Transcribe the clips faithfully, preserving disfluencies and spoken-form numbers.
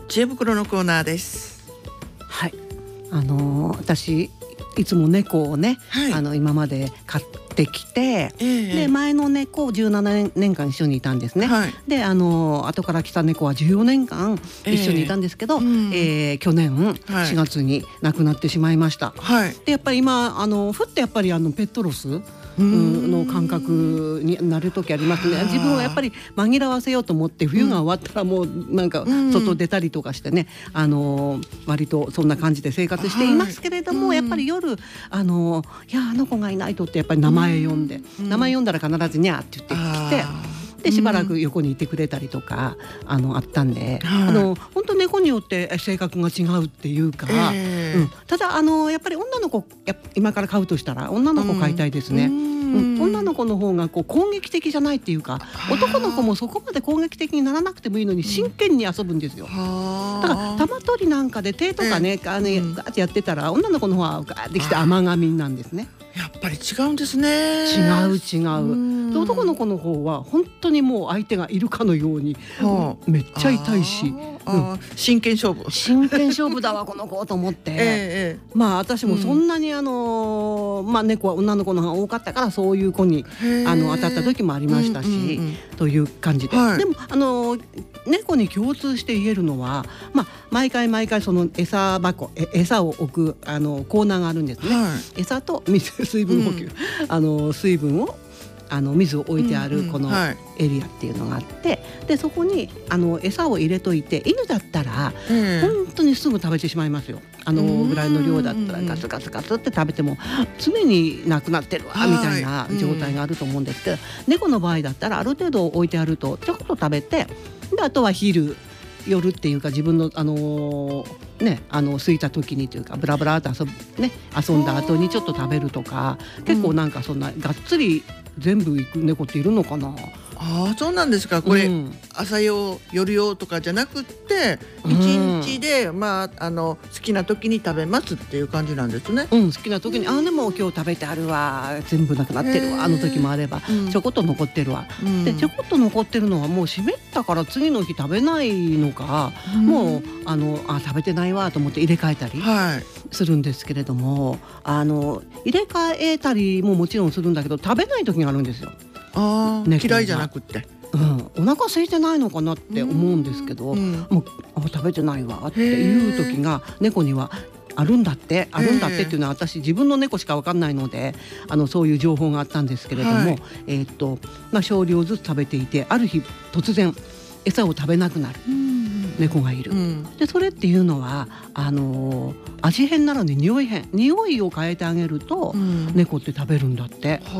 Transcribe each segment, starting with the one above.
知恵袋のコーナーです。 はい、あのー、私いつも猫をね、はい、あの今まで飼ってきて、えー、で前の猫じゅうななねんかん一緒にいたんですね、はい、であの後から来た猫はじゅうよねんかん一緒にいたんですけど、えーうんえー、去年しがつに亡くなってしまいました、はい、でやっぱり今あのふってやっぱりあのペットロスの感覚になる時ありますね。自分はやっぱり紛らわせようと思って冬が終わったらもうなんか外出たりとかしてね、あの割とそんな感じで生活していますけれども、やっぱり夜あのいやあの子がいないとってやっぱり名前呼んで、名前呼んだら必ずにゃーって言ってきて。でしばらく横にいてくれたりとか、うん、あのあったんで、はい、あの本当猫によって性格が違うっていうか、えーうん、ただあのやっぱり女の子や今から飼うとしたら女の子飼いたいですね、うんうん、女の子の方がこう攻撃的じゃないっていうか、男の子もそこまで攻撃的にならなくてもいいのに真剣に遊ぶんですよ。だから玉取りなんかで手とかね、えー、あのガーってやってたら女の子の方はガーってきて甘噛みなんですね。 やっぱり違うんですね。 違う違う。で男の子の方は本当にもう相手がいるかのように、はあ、めっちゃ痛いし、 うん、真剣勝負真剣勝負だわこの子と思って、ええ、まあ私もそんなにあの、うんまあ、猫は女の子の方が多かったからそういう子にあの当たった時もありましたし、うんうんうん、という感じで、はい、でもあの猫に共通して言えるのは、まあ、毎回毎回その餌箱え餌を置くあのコーナーがあるんですね、はい、餌と水水分補給、うん、あの水分をあの水を置いてあるこのエリアっていうのがあって、うんうんはい、でそこにあの餌を入れといて、犬だったら、うん、本当にすぐ食べてしまいますよ。あのぐらいの量だったらガツガツガツって食べても常になくなってるわみたいな状態があると思うんですけど、はいうん、猫の場合だったらある程度置いてあるとちょこっと食べて、であとは昼夜っていうか自分のあのー、ねあの空いた時にというかブラブラと遊ぶね遊んだ後にちょっと食べるとか、結構なんかそんながっつり全部行く猫っているのかな。 ああそうなんですか。これ、うん、朝用夜用とかじゃなくって一日で、うん、まああの好きな時に食べますっていう感じなんですね。 うん好きな時に、あでも今日食べてあるわ全部なくなってるわあの時もあれば、うん、ちょこっと残ってるわ、うん、でちょこっと残ってるのはもう湿ったから次の日食べないのか、うん、もうあのあ食べてないわと思って入れ替えたりするんですけれども、はい、あの入れ替えたりももちろんするんだけど食べない時があるんですよ。 あ嫌いじゃなくって、 うん、お腹空いてないのかなって思うんですけど、うん、もうあ食べてないわっていう時が猫にはあるんだってあるんだってっていうのは私自分の猫しか分かんないので、あのそういう情報があったんですけれども、はいえーっとまあ、少量ずつ食べていて、ある日突然餌を食べなくなる猫がいる、うん、でそれっていうのはあのー、味変なのに匂い変匂いを変えてあげると、うん、猫って食べるんだって、うん、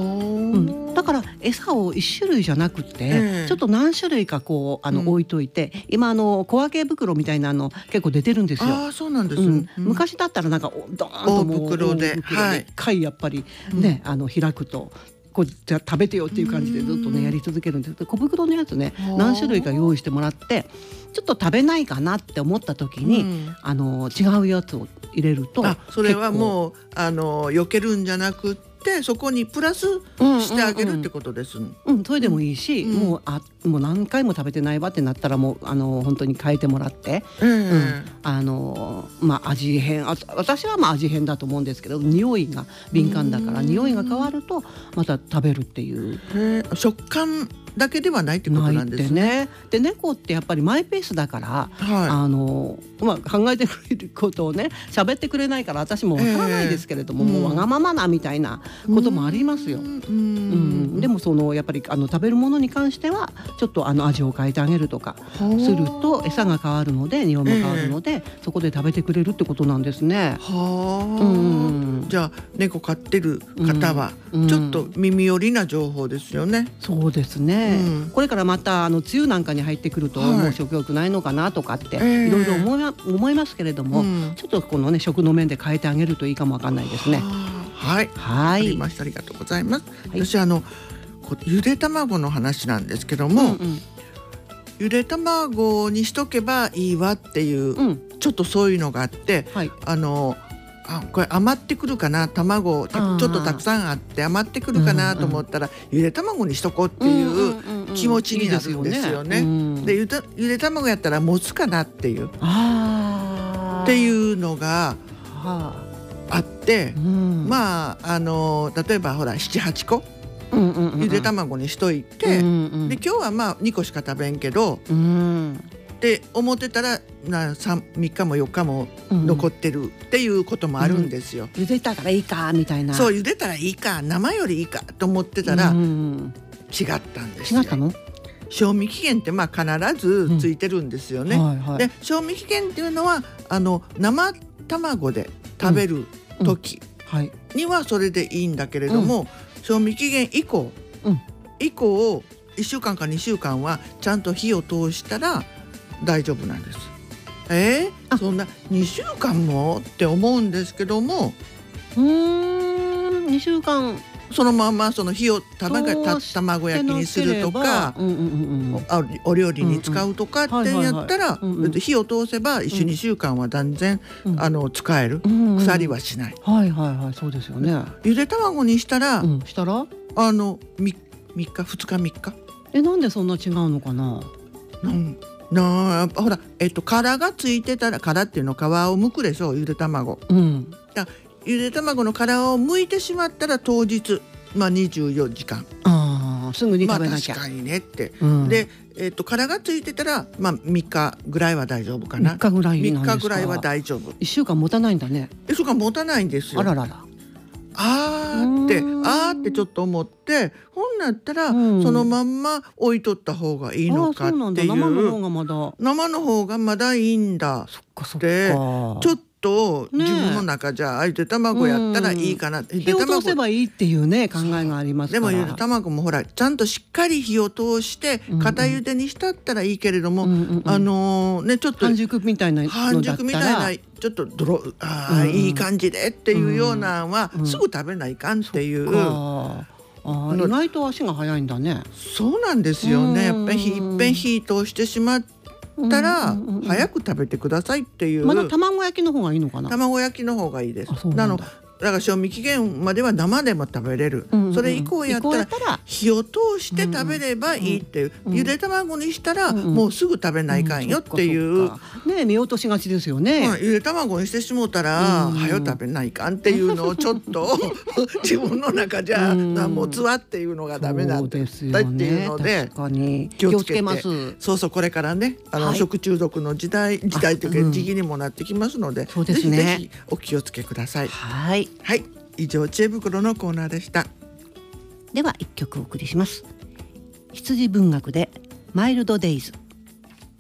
だから餌を一種類じゃなくて、えー、ちょっと何種類かこうあの、うん、置いといて、今あの小分け袋みたいなの結構出てるんですよ。 あそうなんです、うんうん、昔だったらなんかドーンともう大袋ででっかいやっぱりね、うん、あの開くとこうじゃ食べてよっていう感じでずっとねやり続けるんですけど、小袋のやつね何種類か用意してもらって、ちょっと食べないかなって思った時に、うん、あの違うやつを入れると、 あそれはもうあの避けるんじゃなくってそこにプラスしてあげるってことです、うんうんうんうん、それでもいいし、うん、もうあもう何回も食べてないわってなったらもうあの本当に変えてもらって、うんうん、あのまあ味変、あ私はまあ味変だと思うんですけど、匂いが敏感だから匂いが変わるとまた食べるっていう。 へ食感だけではないってことなんですね。 ないってね。で猫ってやっぱりマイペースだから、はい、あのまあ、考えてくれることをね喋ってくれないから私もわからないですけれども、えー、もうわがままなみたいなこともありますよ。うんうん、でもそのやっぱりあの食べるものに関してはちょっとあの味を変えてあげるとかすると餌が変わるので匂いも変わるので、えー、そこで食べてくれるってことなんですね。 は、うん、じゃあ猫飼ってる方はちょっと耳寄りな情報ですよね。 うん、そうですね。うん、これからまたあの梅雨なんかに入ってくると、はい、もう食欲ないのかなとかっていろいろ思い、思いますけれども、うん、ちょっとこのね食の面で変えてあげるといいかもわかんないですね。 はい、はい、ありました。ありがとうございます。はい、私あのゆで卵の話なんですけども、うんうん、ゆで卵にしとけばいいわっていう、うん、ちょっとそういうのがあって、はい、あのあこれ余ってくるかな、卵ちょっとたくさんあって余ってくるかなと思ったら、うんうん、ゆで卵にしとこうっていう気持ちになるんですよね。 でゆで、ゆで卵やったら持つかなっていうあっていうのがあって、うん、まああの例えばほらななはちこゆで卵にしといて、うんうん、で今日はまあにこしか食べんけど、うん、って思ってたらな 3, みっかもよっかも残ってるっていうこともあるんですよ、 うん、茹でたからいいかみたいな。 そう茹でたらいいか生よりいいかと思ってたら、うん、違ったんですよ。 違ったの？ 賞味期限ってまあ必ずついてるんですよね、うんはいはい、で賞味期限っていうのはあの生卵で食べる時にはそれでいいんだけれども、うん、賞味期限以降、うん、以降いっしゅうかんかにしゅうかんはちゃんと火を通したら大丈夫なんです。えー、そんなにしゅうかんもって思うんですけども、 うーんにしゅうかんそのままその火を卵焼きにするとか、お料理に使うとかってやったら火を通せばいっしゅうにしゅうかんは断然、うん、あの使える、うんうん、腐りはしない。 はいはいはいそうですよね。 ゆで卵にしたら、 うん、したらあの みっかふつかみっかえなんでそんな違うのかな。 なんなほら、えっと、殻がついてたら殻っていうの皮を剥くでしょゆで卵、うん、だゆで卵の殻を剥いてしまったら当日、まあ、にじゅうよじかんあすぐに食べなきゃ、 まあ、確かにねって、うん、で、えっと、殻がついてたら、まあ、みっかぐらいは大丈夫かな。 みっかぐらいなんですか。 みっかぐらいは大丈夫。 いっしゅうかん持たないんだね。 いっしゅうかん持たないんですよ。 あらららあーってあーってちょっと思ってほんなったら、うん、そのまんま置いとった方がいいのかっていう。 生の方がまだ生の方がまだいいんだ。 そっかそっか。でちょっと自分の中じゃあゆで卵やったらいいかな、うん、 火を通せばいいっていうね考えがありますから。 でもゆで卵もほらちゃんとしっかり火を通して固茹でにしたったらいいけれども、うんうん、あのー、ねちょっと半熟みたいなのだったら半熟みたいなちょっとドロあ、うん、いい感じでっていうようなのは、うん、すぐ食べないかんっていう、うん、 あ意外と足が早いんだね。 そうなんですよね。やっぱりいっぺん火通してしまってたら早く食べてくださいっていう。 まだ卵焼きの方がいいのかな。 卵焼きの方がいいです。 なのだから賞味期限までは生でも食べれる、うんうん、それ以降やったら火を通して食べればいいっていう、うんうん、ゆで卵にしたらもうすぐ食べないかんよっていう、うんうん、 ね見落としがちですよね、 まあ、ゆで卵にしてしもうたら、うん、早く食べないかんっていうのをちょっと自分の中じゃ、うん、もうつわっていうのがダメなんだっていうので、 確かに気をつけてそうそうこれからねあの、はい、食中毒の時代時代というか時期にもなってきますので、うん、 そうですね、 ぜひぜひお気をつけください。 はいはい、以上知恵袋のコーナーでした。 では一曲お送りします。羊文学でマイルドデイズ。